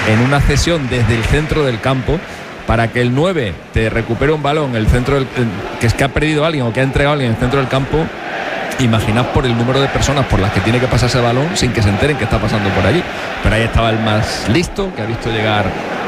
en una cesión desde el centro del campo, para que el 9 te recupere un balón, el centro que es que ha perdido alguien o que ha entregado a alguien en el centro del campo. Imaginad por el número de personas por las que tiene que pasar ese balón sin que se enteren que está pasando por allí. Pero ahí estaba el más listo, que ha visto llegar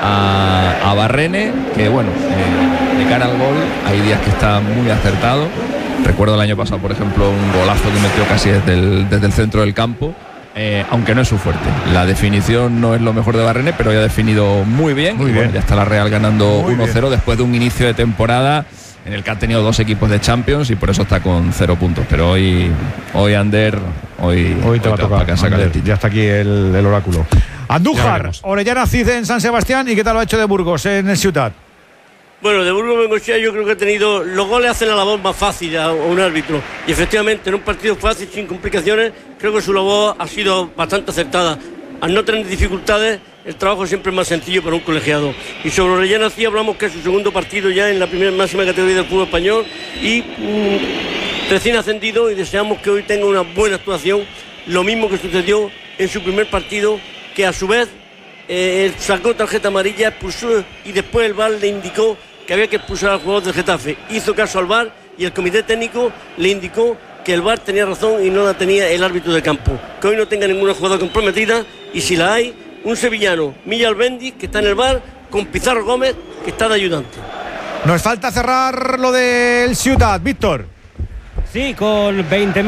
a Barrene, que bueno, de cara al gol hay días que está muy acertado. Recuerdo el año pasado, por ejemplo, un golazo que metió casi desde el centro del campo, aunque no es su fuerte. La definición no es lo mejor de Barrene, pero ya ha definido muy bien. Muy bien. Bueno, ya está la Real ganando 1-0 bien, después de un inicio de temporada en el que ha tenido 2 equipos de Champions y por eso está con 0 puntos. Pero hoy Ander, hoy te va a tocar casa Ander. calentito. Ya está aquí el oráculo. Andújar, Orellana Cid en San Sebastián. ¿Y qué tal lo ha hecho de Burgos en el Ciutat? Bueno, de Burgos Bengoechea yo creo que ha tenido... Los goles hacen la labor más fácil a un árbitro. Y efectivamente, en un partido fácil, sin complicaciones, creo que su labor ha sido bastante acertada. Al no tener dificultades, el trabajo siempre es más sencillo para un colegiado. Y sobre Orellana Cid hablamos que es su segundo partido ya en la primera máxima categoría del fútbol español y recién ascendido, y deseamos que hoy tenga una buena actuación. Lo mismo que sucedió en su primer partido, que a su vez sacó tarjeta amarilla, expulsó, y después el VAR le indicó que había que expulsar al jugador del Getafe. Hizo caso al VAR y el comité técnico le indicó que el VAR tenía razón y no la tenía el árbitro de campo. Que hoy no tenga ninguna jugada comprometida, y si la hay, un sevillano, Milla Albendiz, que está en el VAR, con Pizarro Gómez, que está de ayudante. Nos falta cerrar lo del Ciutat, Víctor. Sí, con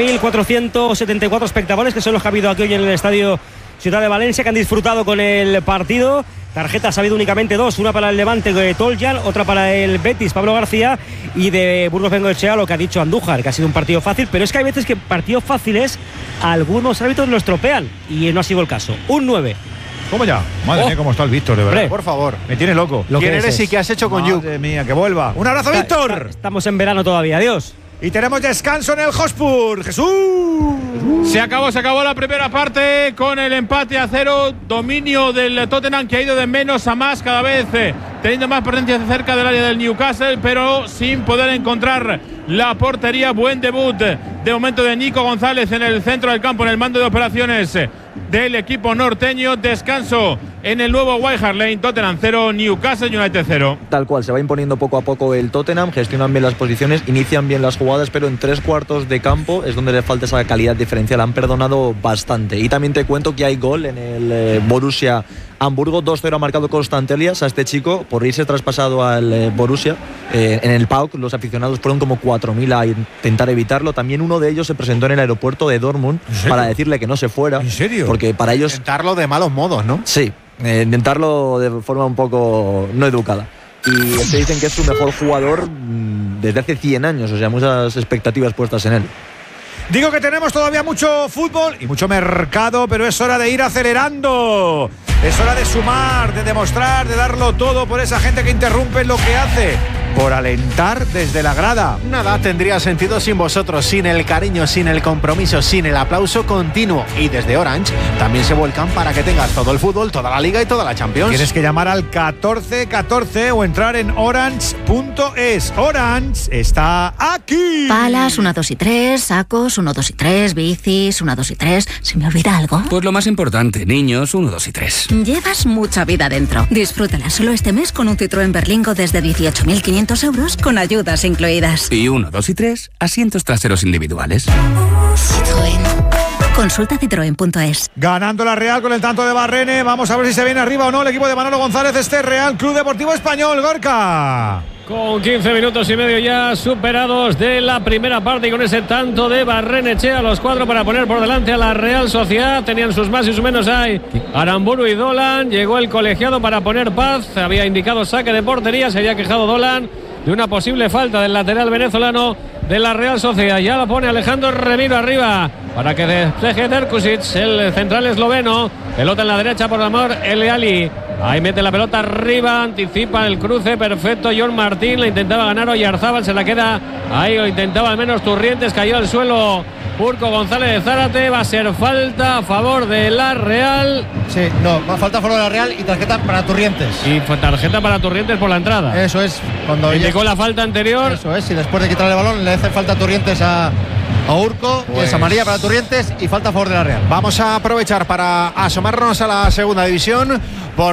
20.474 espectadores, que son los que ha habido aquí hoy en el estadio Ciutat de Valencia, que han disfrutado con el partido. Tarjetas ha habido únicamente 2, una para el Levante, Toljan, otra para el Betis, Pablo García, y de Burgos Bengoechea lo que ha dicho Andújar, que ha sido un partido fácil, pero es que hay veces que partidos fáciles algunos árbitros lo estropean, y no ha sido el caso. Un 9. ¿Cómo ya? Madre mía, cómo está el Víctor, de verdad. Hombre, por favor, me tiene loco. ¿Quién eres y qué has hecho con Yuk? Madre mía, que vuelva. Un abrazo, Víctor. Estamos en verano todavía, adiós. Y tenemos descanso en el Hotspur. Jesús. Se acabó la primera parte con el empate a 0, dominio del Tottenham, que ha ido de menos a más cada vez, teniendo más presencia cerca del área del Newcastle, pero sin poder encontrar la portería. Buen debut de momento de Nico González en el centro del campo, en el mando de operaciones del equipo norteño. Descanso en el nuevo White Hart Lane. Tottenham 0, Newcastle United 0. Tal cual, se va imponiendo poco a poco el Tottenham, gestionan bien las posiciones, inician bien las jugadas, pero en 3/4 de campo es donde le falta esa calidad diferencial. Han perdonado bastante. Y también te cuento que hay gol en el Borussia Hamburgo. 2-0 ha marcado Constantelias a este chico por irse traspasado al Borussia. En el PAOK los aficionados fueron como 4.000 a intentar evitarlo. También uno de ellos se presentó en el aeropuerto de Dortmund para decirle que no se fuera. ¿En serio? Porque para ellos... Intentarlo de malos modos, ¿no? Sí, intentarlo de forma un poco no educada. Y se dicen que es su mejor jugador desde hace 100 años, o sea, muchas expectativas puestas en él. Digo que tenemos todavía mucho fútbol y mucho mercado, pero es hora de ir acelerando. Es hora de sumar, de demostrar, de darlo todo por esa gente que interrumpe lo que hace, por alentar desde la grada. Nada tendría sentido sin vosotros, sin el cariño, sin el compromiso, sin el aplauso continuo. Y desde Orange también se vuelcan para que tengas todo el fútbol, toda la Liga y toda la Champions. Tienes que llamar al 1414 o entrar en orange.es. Orange está aquí. Palas 1, 2 y 3, sacos 1, 2 y 3, bicis 1, 2 y 3. ¿Se me olvida algo? Pues lo más importante, niños 1, 2 y 3. Llevas mucha vida dentro. Disfrútala solo este mes con un Citroën Berlingo desde 18.500 euros con ayudas incluidas. Y 1, 2 y 3, asientos traseros individuales. Citroën. Consulta citroen.es. Ganando la Real con el tanto de Barrene. Vamos a ver si se viene arriba o no el equipo de Manolo González. Este Real Club Deportivo Español, Gorka. Con 15 minutos y medio ya superados de la primera parte, y con ese tanto de Barrenechea, los 4 para poner por delante a la Real Sociedad. Tenían sus más y sus menos ahí Aramburu y Dolan. Llegó el colegiado para poner paz. Había indicado saque de portería. Se había quejado Dolan de una posible falta del lateral venezolano de la Real Sociedad. Ya la pone Alejandro Remiro arriba para que despeje Terkusic, el central esloveno. Pelota en la derecha por amor Eleali. Ahí mete la pelota arriba, anticipa el cruce perfecto John Martín, la intentaba ganar Oyarzábal, se la queda ahí, lo intentaba al menos Turrientes, cayó al suelo Urco González de Zárate. Va a ser falta a favor de la Real. Sí, no, falta a favor de la Real y tarjeta para Turrientes. Y tarjeta para Turrientes por la entrada. Eso es, cuando indicó la falta anterior. Eso es, y después de quitarle el balón le hace falta a Turrientes a Urco, pues es amarilla para Turrientes y falta a favor de la Real. Vamos a aprovechar para asomarnos a la segunda división.